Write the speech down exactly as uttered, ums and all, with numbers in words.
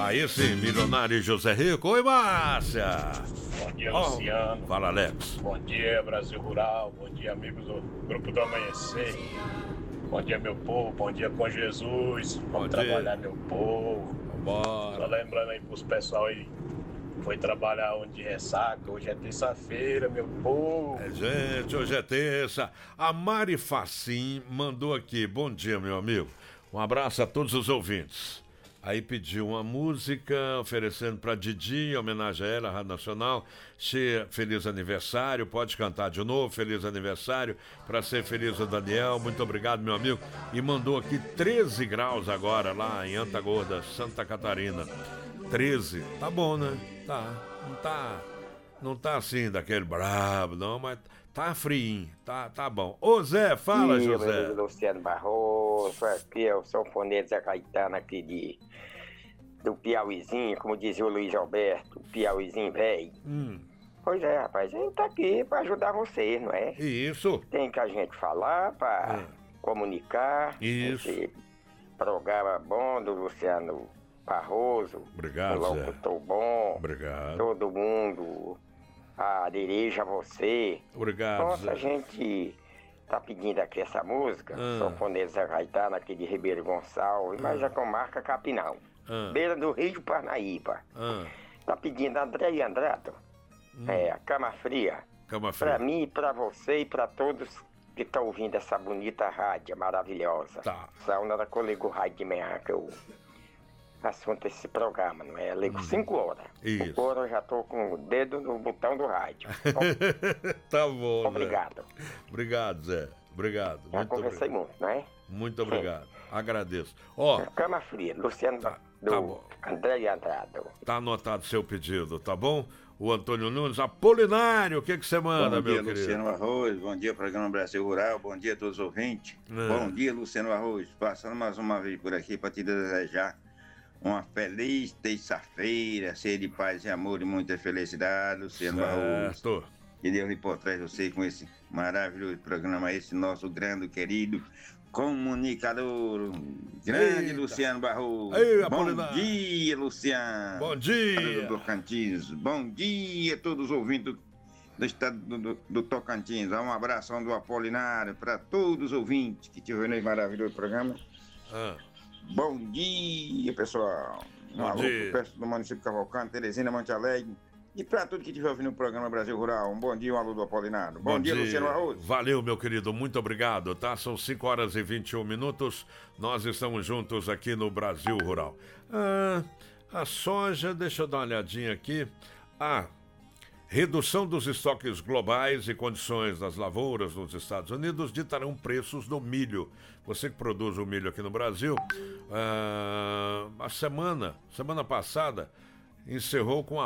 Aí sim, milionário José Rico. Oi, Márcia. Bom dia, Oh, Luciano. fala, Alex. Bom dia, Brasil Rural. Bom dia, amigos do Grupo do Amanhecer. Bom dia, meu povo. Bom dia com Jesus. Vamos Bom trabalhar, dia. meu povo. Bora. Só lembrando aí pros pessoal aí, foi trabalhar onde de ressaca. Hoje é terça-feira, meu povo. É, gente, hoje é terça. A Mari Facim mandou aqui. Bom dia, meu amigo. Um abraço a todos os ouvintes. Aí pediu uma música oferecendo para Didi, em homenagem a ela, a Rádio Nacional. Che, feliz aniversário, pode cantar de novo, feliz aniversário. Para ser feliz o Daniel, muito obrigado, meu amigo. E mandou aqui treze graus agora, lá em Antagorda, Santa Catarina. treze, tá bom, né? Tá, não tá, não tá assim daquele brabo, não, mas tá friinho, tá, tá bom. Ô Zé, fala, e, José. Meu amigo Luciano Barroso, aqui é o sanfoneiro Zé Caetano aqui de, do Piauizinho, como dizia o Luiz Alberto, Piauizinho velho. Hum. Pois é, rapaz, a gente tá aqui pra ajudar vocês, não é? Isso. Tem que a gente falar pra É. comunicar. Isso. Esse programa bom do Luciano Barroso. Obrigado, um Zé. locutor bom. Obrigado. Todo mundo a dirige a você. Obrigado, Nossa, Zé. a gente tá pedindo aqui essa música, Ah. sanfoneiro Zé Caetano, aqui de Ribeiro Gonçalves, mas já comarca Capinão, Ah. beira do Rio de Parnaíba. Ah. Tá pedindo André e Andrado, é, a Cama Fria, Cama pra fria. mim, pra você e pra todos que estão ouvindo essa bonita rádio maravilhosa. Tá. Essa onda da Colego Rádio de manhã, que eu assunto desse programa, não é? Eu ligo cinco horas. Isso. Agora eu já tô com o dedo no botão do rádio. Tá bom, Zé. Obrigado. Obrigado, Zé. Obrigado. Já Muito conversei obrigado. muito, não é? Muito obrigado. Agradeço. Ó, Cama Fria, Luciano Tá, do tá bom. André e Andrado. tá anotado seu pedido, tá bom? O Antônio Nunes, Apolinário, o que que você manda, Bom meu dia, querido? Luciano Arroz. Bom dia, programa Brasil Rural. Bom dia a todos os ouvintes. É. Bom dia, Luciano Arroz. Passando mais uma vez por aqui para te desejar uma feliz terça-feira, cheia de paz e amor e muita felicidade, Luciano Arroz. Certo. Que Deus lhe por trás de você com esse maravilhoso programa, esse nosso grande querido comunicador, grande Eita. Luciano Barroso. Ei, Bom Apolinário. dia, Luciano. Bom dia. Do Tocantins. Bom dia a todos os ouvintes do, do estado do, do, do Tocantins. Um abração do Apolinário para todos os ouvintes que tiveram nesse maravilhoso programa. Ah, Bom dia, pessoal. Um Bom alô dia. pro pessoal do município de Cavalcante, Teresina, Monte Alegre. E para tudo que estiver ouvindo o programa Brasil Rural, um bom dia, um alô do Apolinário. Bom, dia, Luciano Arroz. Valeu, meu querido, muito obrigado, tá? São cinco horas e vinte e um minutos. Nós estamos juntos aqui no Brasil Rural. Ah, a soja, deixa eu dar uma olhadinha aqui. Ah, redução dos estoques globais e condições das lavouras nos Estados Unidos ditarão preços do milho. Você que produz o milho aqui no Brasil, ah, a semana, semana passada, encerrou com a